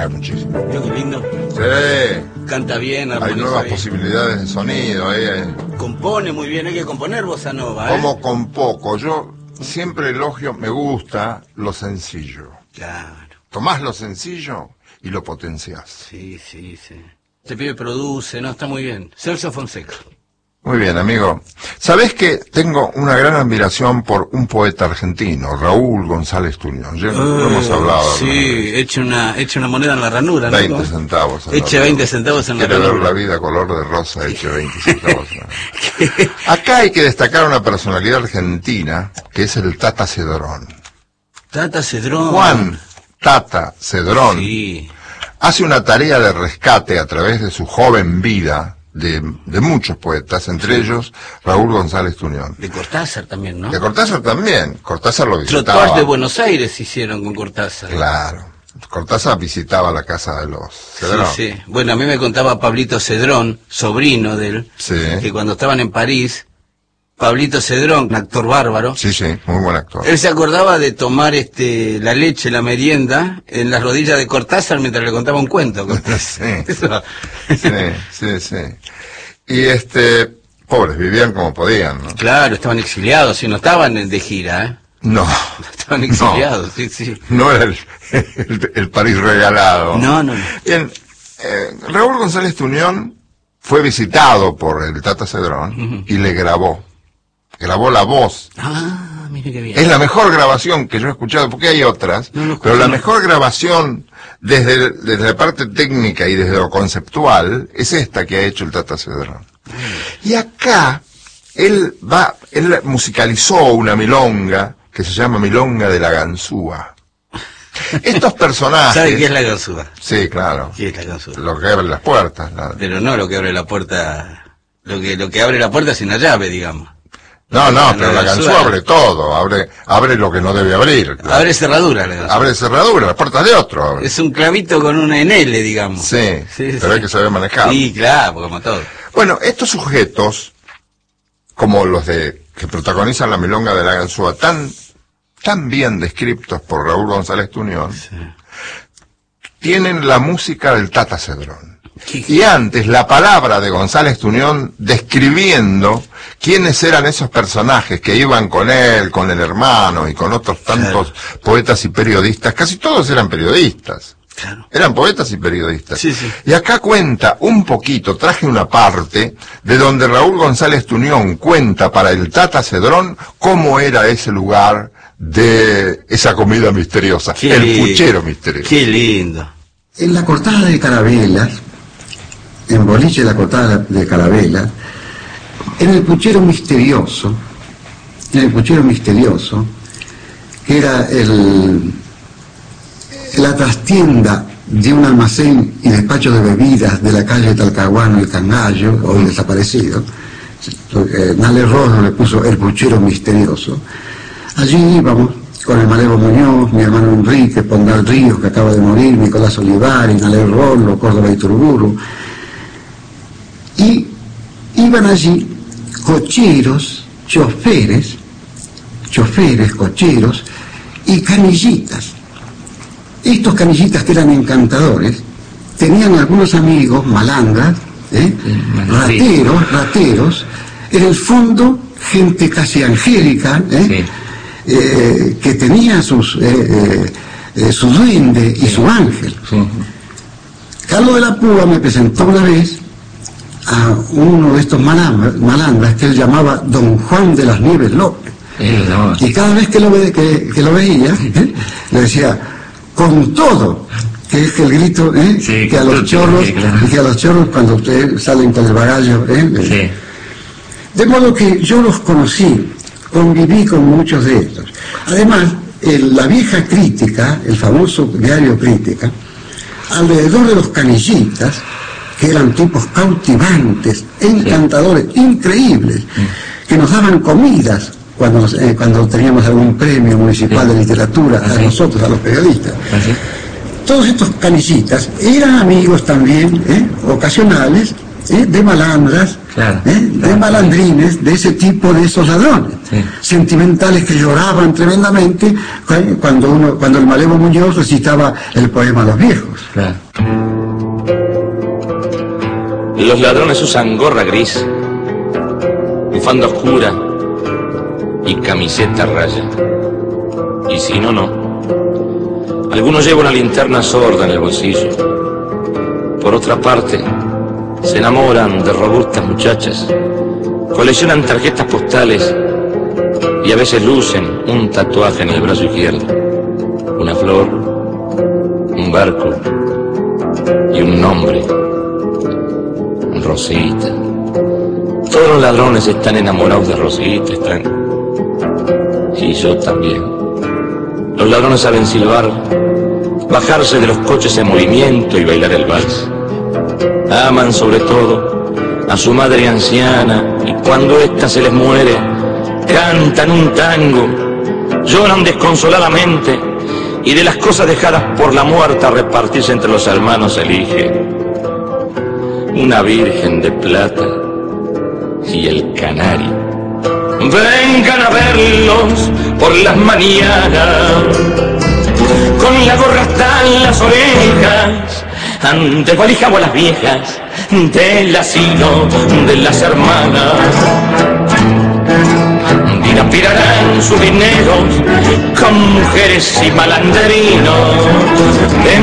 trabajar muchísimo. Mira qué lindo. Sí. Canta bien, Hay armoniza nuevas bien. posibilidades de sonido. Compone muy bien, hay que componer bossa nova, Como con poco. Yo siempre elogio, me gusta lo sencillo. Claro. Tomás lo sencillo y lo potenciás. Sí. Este pibe produce, no, está muy bien. Celso Fonseca. Muy bien, amigo. ¿Sabés que tengo una gran admiración por un poeta argentino, Raúl González Tuñón? Ya lo hemos hablado. Sí, eche una moneda en la ranura, ¿no? 20 centavos. Eche 20 centavos en la ranura. Quiere ver ranura. la vida color de rosa, eche 20 centavos. Acá hay que destacar una personalidad argentina, que es el Tata Cedrón. Tata Cedrón. Juan Tata Cedrón. Sí. Hace una tarea de rescate a través de su joven vida de muchos poetas, entre ellos Raúl González Tuñón. De Cortázar también, ¿no? De Cortázar también. Cortázar lo visitaba. Trotuars de Buenos Aires hicieron con Cortázar. Claro. Cortázar visitaba la casa de los Cedrón. Sí. Bueno, a mí me contaba Pablito Cedrón, sobrino de él, que cuando estaban en París, Pablito Cedrón, un actor bárbaro. Sí, muy buen actor. Él se acordaba de tomar la leche, la merienda, en las rodillas de Cortázar mientras le contaba un cuento. Sí. Y pobres, vivían como podían, ¿no? Claro, estaban exiliados, y no estaban de gira, ¿eh? No. Estaban exiliados, sí. No era el París regalado. No. Bien, Raúl González Tuñón fue visitado por el Tata Cedrón y le grabó la voz. Ah, mire qué bien. Es la mejor grabación que yo he escuchado, porque hay otras, pero la mejor grabación desde la parte técnica y desde lo conceptual es esta que ha hecho el Tata Cedrón. Y acá él musicalizó una milonga que se llama Milonga de la Ganzúa. Estos personajes... ¿Sabe qué es la ganzúa? Sí, claro. ¿Qué es la ganzúa? Lo que abre las puertas. Pero no lo que abre la puerta... Lo que abre la puerta sin la llave, digamos. No, pero la ganzúa abre todo, abre lo que no debe abrir. Abre cerradura la ganzúa. Abre cerradura, las puertas de otro. Abre. Es un clavito con una en L, digamos. Sí, pero hay que saber manejar. Sí, claro, como todo. Bueno, estos sujetos, como los que protagonizan la milonga de la ganzúa, tan bien descriptos por Raúl González Tuñón, tienen la música del Tata Cedrón. Y antes la palabra de González Tuñón describiendo quiénes eran esos personajes que iban con él, con el hermano y con otros tantos poetas y periodistas, casi todos eran periodistas. Claro. Eran poetas y periodistas. Sí. Y acá cuenta un poquito, traje una parte de donde Raúl González Tuñón cuenta para el Tata Cedrón cómo era ese lugar de esa comida misteriosa, el puchero misterioso. Qué lindo. En la cortada de Carabelas, en Boliche la cortada de Carabelas, en el puchero misterioso, que era la trastienda de un almacén y despacho de bebidas de la calle Talcahuano El Cangallo, hoy desaparecido, Nale Rojo le puso el puchero misterioso. Allí íbamos con el Malevo Muñoz, mi hermano Enrique, Pondal Ríos, que acaba de morir, Nicolás Olivari, Nale Rollo, Córdoba Iturburu, y iban allí cocheros, choferes, cocheros y canillitas. Estos canillitas que eran encantadores tenían algunos amigos malandras, rateros, en el fondo gente casi angélica, que tenía su duende y su ángel. Carlos de la Púa me presentó una vez a uno de estos malandras que él llamaba Don Juan de las Nieves López. Y cada vez que lo veía, le decía, con todo, que es el grito, que a los chorros, y que a los chorros cuando ustedes salen con el bagallo, De modo que yo los conocí, conviví con muchos de estos. Además, la vieja Crítica, el famoso diario Crítica, alrededor de los canillitas, que eran tipos cautivantes, encantadores, increíbles, que nos daban comidas cuando teníamos algún premio municipal de literatura, a nosotros, a los periodistas. Todos estos canillitas eran amigos también, ocasionales, de malandras, de malandrines, de ese tipo de esos ladrones, sentimentales que lloraban tremendamente cuando el Malevo Muñoz recitaba el poema Los Viejos. Los ladrones usan gorra gris, bufanda oscura y camiseta raya. Y si no, no. Algunos llevan una linterna sorda en el bolsillo. Por otra parte, se enamoran de robustas muchachas, coleccionan tarjetas postales y a veces lucen un tatuaje en el brazo izquierdo. Una flor, un barco y un nombre. Rosita. Todos los ladrones están enamorados de Rosita, y yo también. Los ladrones saben silbar, bajarse de los coches en movimiento y bailar el vals. Aman sobre todo a su madre anciana y cuando ésta se les muere, cantan un tango, lloran desconsoladamente y de las cosas dejadas por la muerta a repartirse entre los hermanos elige una virgen de plata y el canario. Vengan a verlos por las mañanas, con la gorra hasta en las orejas, ante valija o a las viejas del asilo de las hermanas. Dilapirarán sus dineros con mujeres y malandrinos,